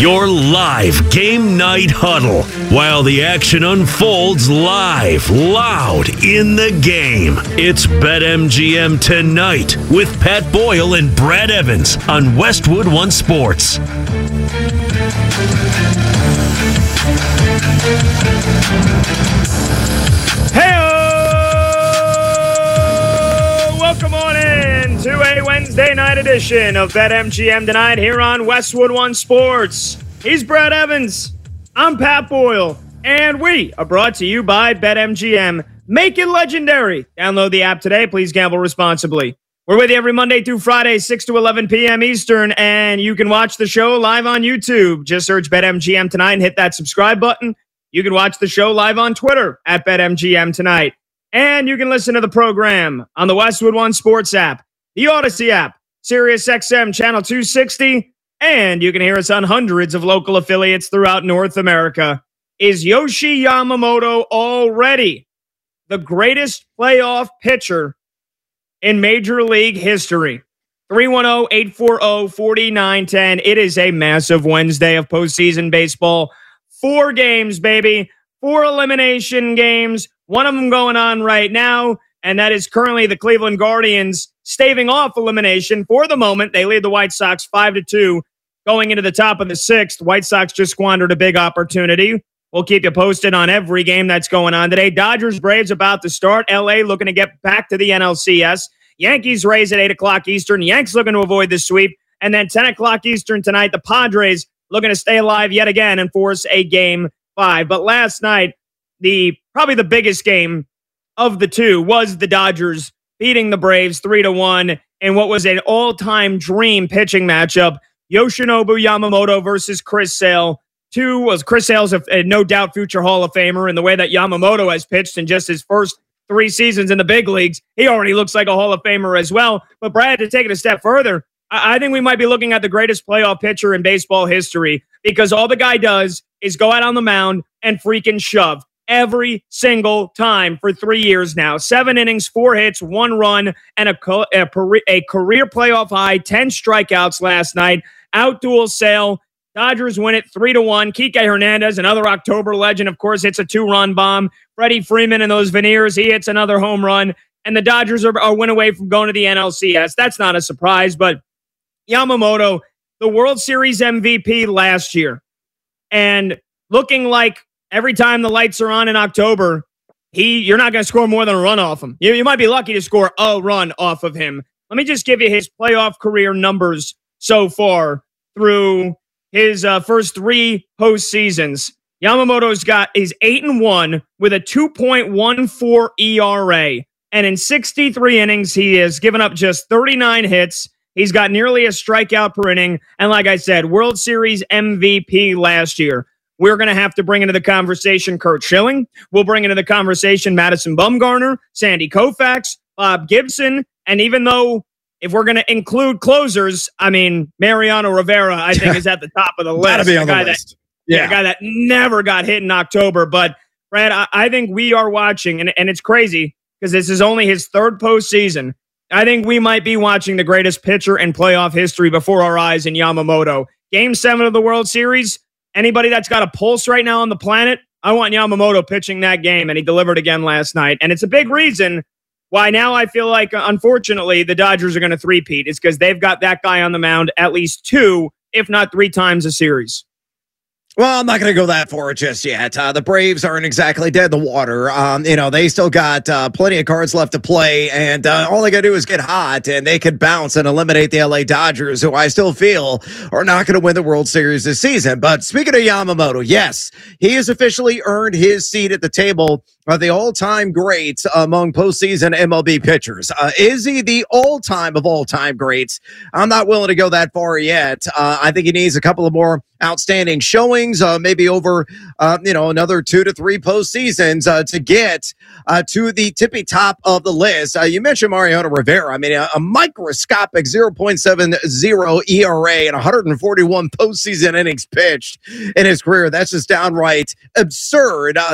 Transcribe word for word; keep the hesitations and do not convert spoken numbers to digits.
Your live game night huddle while the action unfolds live, loud in the game. It's BetMGM Tonight with Pat Boyle and Brad Evans on Westwood One Sports. Welcome on in to a Wednesday night edition of BetMGM Tonight here on Westwood One Sports. He's Brad Evans. I'm Pat Boyle. And we are brought to you by BetMGM. Make it legendary. Download the app today. Please gamble responsibly. We're with you every Monday through Friday, six to eleven p.m. Eastern, and you can watch the show live on YouTube. Just search BetMGM Tonight and hit that subscribe button. You can watch the show live on Twitter at BetMGM Tonight. And you can listen to the program on the Westwood One Sports app, the Odyssey app, SiriusXM Channel two sixty, and you can hear us on hundreds of local affiliates throughout North America. Is Yoshi Yamamoto already the greatest playoff pitcher in Major League history? three one zero, eight four zero, four nine one zero. It is a massive Wednesday of postseason baseball. Four games, baby. Four elimination games. One of them going on right now, and that is currently the Cleveland Guardians staving off elimination for the moment. They lead the White Sox five to two going into the top of the sixth. White Sox just squandered a big opportunity. We'll keep you posted on every game that's going on today. Dodgers Braves about to start. L A looking to get back to the N L C S. Yankees Rays at eight o'clock Eastern. Yanks looking to avoid the sweep. And then ten o'clock Eastern tonight, the Padres looking to stay alive yet again and force a game five. But last night, the probably the biggest game of the two was the Dodgers beating the Braves three to one in what was an all-time dream pitching matchup. Yoshinobu Yamamoto versus Chris Sale. Two was Chris Sale's a, a no doubt future Hall of Famer, in the way that Yamamoto has pitched in just his first three seasons in the big leagues. He already looks like a Hall of Famer as well. But Brad, to take it a step further, I, I think we might be looking at the greatest playoff pitcher in baseball history, because all the guy does is go out on the mound and freaking shove. Every single time for three years now. Seven innings, four hits, one run, and a, co- a, peri- a career playoff high, ten strikeouts last night. Outduel Sale. Dodgers win it three to one. Kike Hernandez, another October legend, of course, hits a two-run bomb. Freddie Freeman and those veneers, he hits another home run. And the Dodgers are a win away from going to the N L C S. That's not a surprise, but Yamamoto, the World Series M V P last year, and looking like every time the lights are on in October, he you're not going to score more than a run off him. You, you might be lucky to score a run off of him. Let me just give you his playoff career numbers so far through his uh, first three postseasons. Yamamoto's got is eight and one with a two point one four E R A, and in sixty-three innings, he has given up just thirty-nine hits. He's got nearly a strikeout per inning, and like I said, World Series M V P last year. We're going to have to bring into the conversation Curt Schilling. We'll bring into the conversation Madison Bumgarner, Sandy Koufax, Bob Gibson. And even though if we're going to include closers, I mean, Mariano Rivera, I think, is at the top of the list. Gotta be on the, the guy list. That, yeah. The guy that never got hit in October. But, Brad, I, I think we are watching, and, and it's crazy because this is only his third postseason. I think we might be watching the greatest pitcher in playoff history before our eyes in Yamamoto. Game seven of the World Series. Anybody that's got a pulse right now on the planet, I want Yamamoto pitching that game, and he delivered again last night. And it's a big reason why now I feel like, unfortunately, the Dodgers are going to three-peat. It's because they've got that guy on the mound at least two, if not three times a series. Well, I'm not going to go that far just yet. Uh, the Braves aren't exactly dead in the water. Um, you know, they still got uh, plenty of cards left to play, and uh, all they got to do is get hot, and they could bounce and eliminate the L A Dodgers, who I still feel are not going to win the World Series this season. But speaking of Yamamoto, yes, he has officially earned his seat at the table of the all-time greats among postseason M L B pitchers. Uh, is he the all-time of all-time greats? I'm not willing to go that far yet. Uh, I think he needs a couple of more outstanding showings, uh, maybe over, uh, you know, another two to three postseasons uh, to get uh, to the tippy top of the list. Uh, you mentioned Mariano Rivera. I mean, a, a microscopic zero point seven oh E R A and one hundred forty-one postseason innings pitched in his career. That's just downright absurd. Uh,